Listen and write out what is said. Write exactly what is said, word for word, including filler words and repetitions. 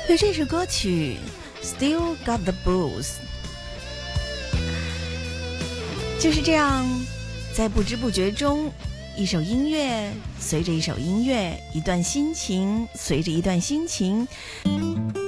对，这首歌曲 Still Got the Blues 就是这样，在不知不觉中，一首音乐随着一首音乐，一段心情随着一段心情。